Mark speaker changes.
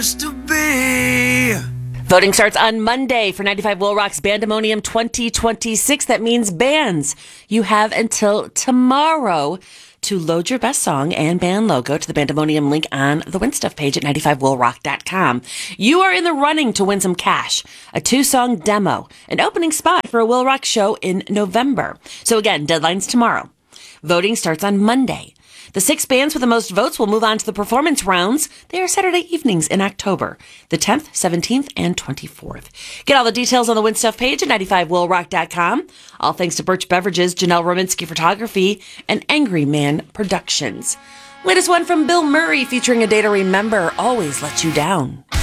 Speaker 1: To be.
Speaker 2: Voting starts on Monday for 95 Will Rock's Bandemonium 2026. That means bands. You have until tomorrow to load your best song and band logo to the Bandemonium link on the Win Stuff page at 95willrock.com. You are in the running to win some cash, a 2-song demo, an opening spot for a Will Rock show in November. So again, deadline's tomorrow. Voting starts on Monday. The 6 bands with the most votes will move on to the performance rounds. They are Saturday evenings in October, the 10th, 17th, and 24th. Get all the details on the Win Stuff page at 95willrock.com. All thanks to Birch Beverages, Janelle Rominsky Photography, and Angry Man Productions. Latest one from Bill Murray featuring A Day to Remember, Always Let You Down.